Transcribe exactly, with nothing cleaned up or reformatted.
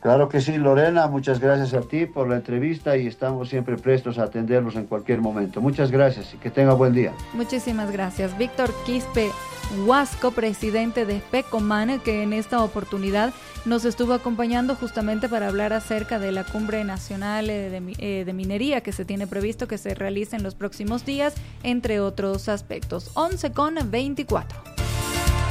Claro que sí, Lorena, muchas gracias a ti por la entrevista y estamos siempre prestos a atenderlos en cualquier momento. Muchas gracias y que tenga buen día. Muchísimas gracias. Víctor Quispe Huasco, presidente de PECOMAN, que en esta oportunidad nos estuvo acompañando justamente para hablar acerca de la cumbre nacional de, eh, de minería que se tiene previsto que se realice en los próximos días, entre otros aspectos. once con veinticuatro.